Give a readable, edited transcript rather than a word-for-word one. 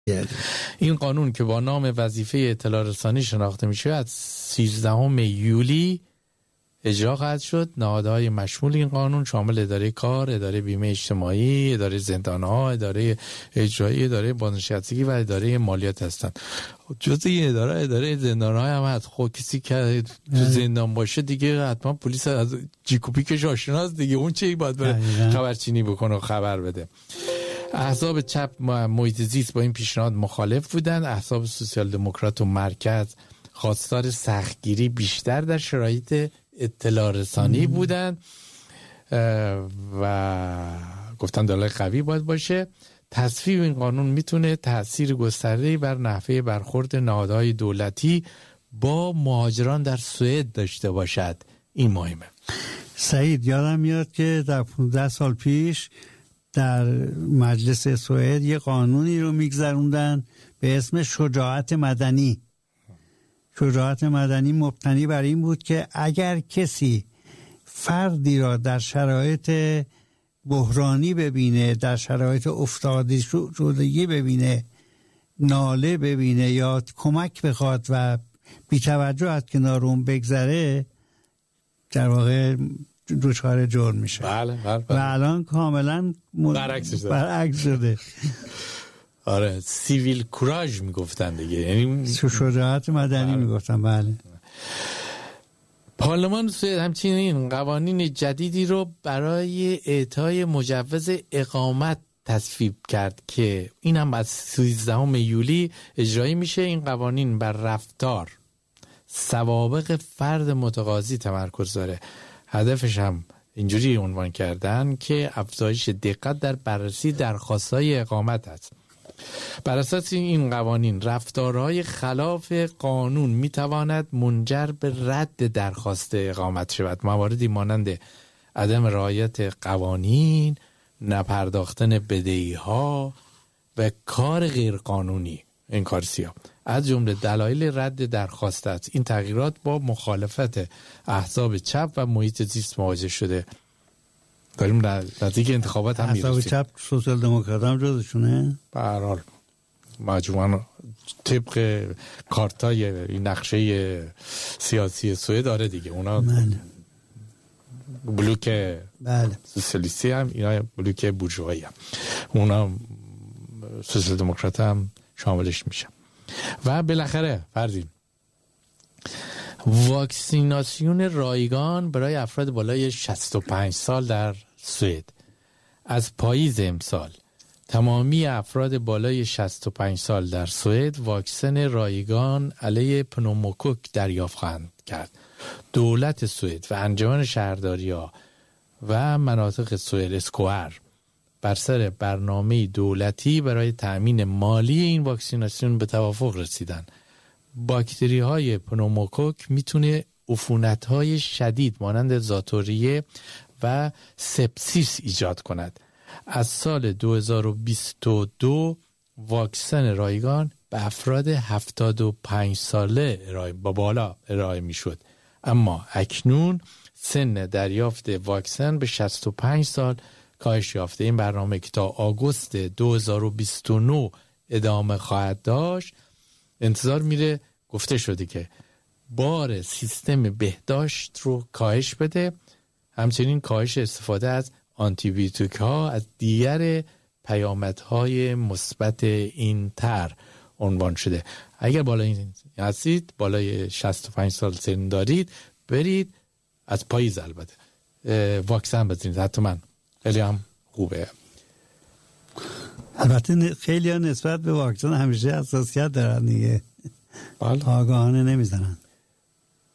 این قانون که با نام وظیفه اطلاع رسانی شناخته میشه از 13 یولی اجرا خواهد شد. نهادهای مشمول این قانون شامل اداره کار، اداره بیمه اجتماعی، اداره زندانها، اداره اجرایی، اداره بازنشستگی و اداره مالیات هستند. جز این اداره زندانها هم هست. خب کسی که تو زندان باشه دیگه حتما پلیس از جیکوپیکش آشناست دیگه، اون چه باید بره خبرچینی بکنه و خبر بده. احزاب چپ محیط زیست با این پیشنهاد مخالف بودند. احزاب سوسیال دموکرات و مرکز خواستار سختگیری بیشتر در شرایط اطلاع رسانی بودند و گفتن دلایل قوی باید باشه. تصویب این قانون میتونه تأثیر گسترده‌ای بر نحوه برخورد نهادهای دولتی با مهاجران در سوئد داشته باشد. این مهمه. سعید، یادم میاد که در 15 سال پیش در مجلس سوئد یه قانونی رو میگذروندن به اسم شجاعت مدنی. شجاعت مدنی مبتنی بر این بود که اگر کسی فردی را در شرایط بحرانی ببینه، در شرایط افتاده شدگی ببینه، ناله ببینه یا کمک بخواد و بی توجه از کنار اون بگذره، در دچار جرم میشه. بله. و الان کاملا برعکس شده. آره، سیویل کوراژ میگفتن دیگه، یعنی شجاعت مدنی میگفتن. بله. پارلمان سوئد همچنین قوانین جدیدی رو برای اعطای مجوز اقامت تصویب کرد که این هم از 13 یولی اجرایی میشه. این قوانین بر رفتار سوابق فرد متقاضی تمرکز داره. هدفش هم اینجوری عنوان کردن که افزایش دقت در بررسی درخواست‌های اقامت است. بر اساس این قوانین رفتارهای خلاف قانون میتواند منجر به رد درخواست اقامت شود. مواردی مانند عدم رعایت قوانین، نپرداختن بدهی‌ها و کار غیرقانونی، انکارسی‌ها از جمله دلایل رد درخواست است. این تغییرات با مخالفت احزاب چپ و محیط زیست مواجه شده. داریم نزدیک انتخابات هم میرسیم. احزاب چپ سوسیال دموکرات هم جزشونه؟ به هر حال مجموعاً طبق کارتای نقشه سیاسی سوئد داره دیگه. اونا بلوک سوسیالیستی هم، اینا بلوک بورژوایی هم، اونا سوسیال دموکرات هم شاملش میشن. و بالاخره فرضیم واکسیناسیون رایگان برای افراد بالای 65 سال در سوئد. از پاییز امسال تمامی افراد بالای 65 سال در سوئد واکسن رایگان علیه پنوموکوک دریافت خواهند کرد. دولت سوئد و انجمن شهرداری‌ها و مناطق سوئد اسکوار بر سر برنامه دولتی برای تأمین مالی این واکسیناسیون به توافق رسیدن. باکتری های پنوموکوک میتونه عفونت‌های شدید مانند زاتوریه و سپسیس ایجاد کند. از سال 2022 واکسن رایگان به افراد 75 ساله با بالا ارائه میشد، اما اکنون سن دریافت واکسن به 65 سال کاهش یافته. این برنامه که تا آگوست 2029 ادامه خواهد داشت، انتظار میره گفته شده که بار سیستم بهداشت رو کاهش بده، همچنین کاهش استفاده از آنتیبیوتیک ها از دیگر پیامدهای مثبت این طرح عنوان شده. اگر بالای هستید، بالای 65 سال سن دارید، برید از پاییز البته واکسن بزنید. حتما خیلی هم خوبه. البته خیلی ها نسبت به واکسن همیشه حساسیت دارن دیگه، آگاهانه نمیزنن.